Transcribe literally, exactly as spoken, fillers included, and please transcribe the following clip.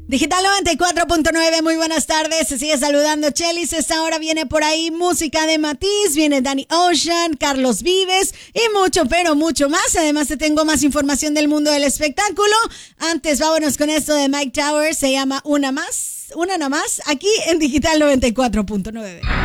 Digital noventa y cuatro punto nueve, muy buenas tardes, se sigue saludando Chelis. Esta hora viene por ahí música de Matiz, viene Danny Ocean, Carlos Vives y mucho, pero mucho más. Además te tengo más información del mundo del espectáculo. Antes vámonos con esto de Mike Towers, se llama Una Más, Una Nada Más, aquí en Digital noventa y cuatro punto nueve.